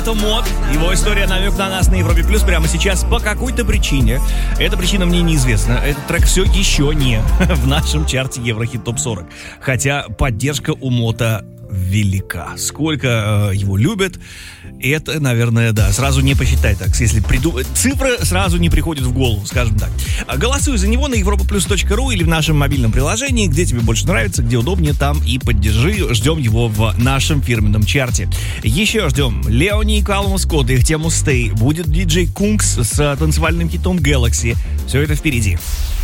Это Мод. Его история намек на нас на Европе Плюс прямо сейчас. По какой-то причине, эта причина мне неизвестна, этот трек все еще не в нашем чарте Еврохит Топ 40. Хотя поддержка у Мода велика. Сколько его любят, это, наверное, да, сразу не посчитать так. Если цифры сразу не приходят в голову, скажем так. Голосуй за него на europaplus.ru или в нашем мобильном приложении, где тебе больше нравится, где удобнее, там и поддержи. Ждем его в нашем фирменном чарте. Еще ждем Леони и Калума Скотта, их тему Stay. Будет диджей Кункс с танцевальным хитом Galaxy. Все это впереди.